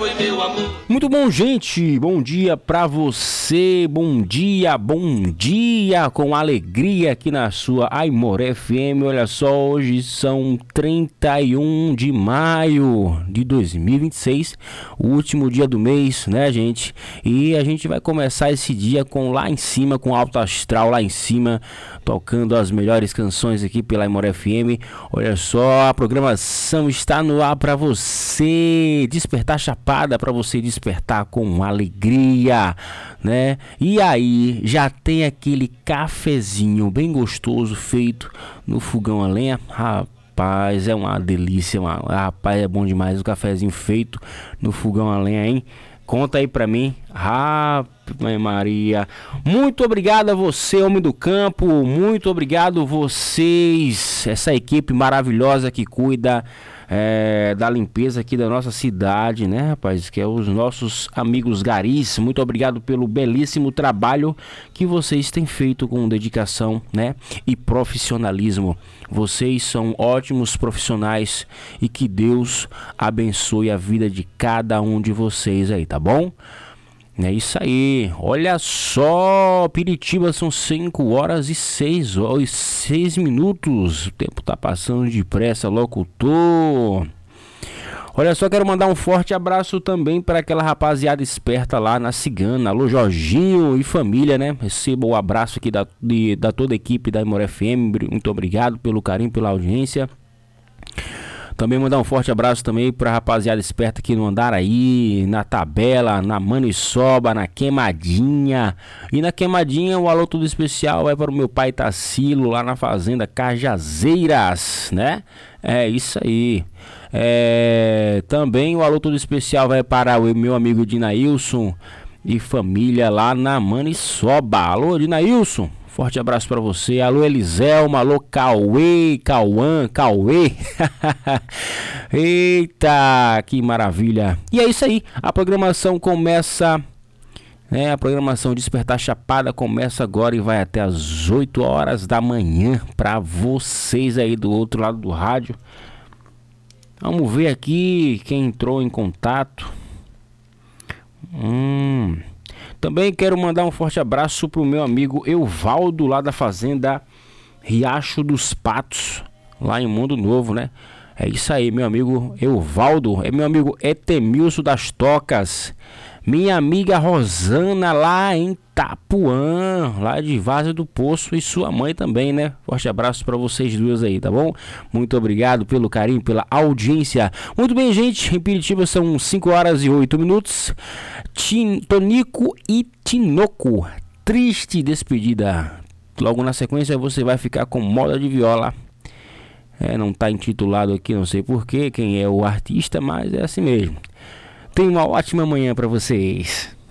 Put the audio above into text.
foi meu amor. Muito bom, gente, bom dia pra você, bom dia, com alegria aqui na sua Aimoré FM. Olha só, hoje são 31 de maio de 2026, o último dia do mês, né, gente? E a gente vai começar esse dia com lá em cima, com alto astral lá em cima, tocando as melhores canções aqui pela Aimoré FM. Olha só, a programação está no ar pra você despertar chapada, pra você despertar com alegria, né? E aí, já tem aquele cafezinho bem gostoso feito no fogão a lenha? Rapaz, é uma delícia, rapaz, é bom demais o cafezinho feito no fogão a lenha, hein? Conta aí pra mim. Maria, muito obrigado a você, homem do campo, muito obrigado vocês, essa equipe maravilhosa que cuida da limpeza aqui da nossa cidade, né, rapaz, que é os nossos amigos garis. Muito obrigado pelo belíssimo trabalho que vocês têm feito com dedicação, né, e profissionalismo. Vocês são ótimos profissionais e que Deus abençoe a vida de cada um de vocês aí, tá bom? É isso aí, olha só, Piritiba, são 5 horas e 6 minutos, o tempo tá passando depressa, locutor. Olha só, quero mandar um forte abraço também para aquela rapaziada esperta lá na Cigana. Alô, Jorginho e família, né? Receba o abraço aqui da toda a equipe da Aimoré FM, muito obrigado pelo carinho, pela audiência. Também mandar um forte abraço também pra rapaziada esperta aqui no Andaraí, na Tabela, na Maniçoba, na Queimadinha. E na Queimadinha o alô tudo especial é para o meu pai Tassilo, lá na fazenda Cajazeiras, né? É isso aí. Também o alô tudo especial vai para o meu amigo Dinailson e família lá na Maniçoba. Alô, Dinailson, forte abraço pra você. Alô, Eliselma. Alô, Cauê. Eita, que maravilha. E é isso aí. A programação começa, né? A programação Despertar Chapada começa agora e vai até as 8 horas da manhã pra vocês aí do outro lado do rádio. Vamos ver aqui quem entrou em contato. Também quero mandar um forte abraço pro meu amigo Euvaldo, lá da fazenda Riacho dos Patos, lá em Mundo Novo, né? É isso aí, meu amigo Euvaldo. É meu amigo Etemilson das Tocas, minha amiga Rosana lá em Tapuã, lá de Várzea do Poço, e sua mãe também, né? Forte abraço para vocês duas aí, tá bom? Muito obrigado pelo carinho, pela audiência. Muito bem, gente, em Piritiba são 5 horas e 8 minutos. Tonico e Tinoco, triste despedida. Logo na sequência você vai ficar com Moda de Viola. Não tá intitulado aqui, não sei porquê, quem é o artista, mas é assim mesmo. Tenha uma ótima manhã para vocês.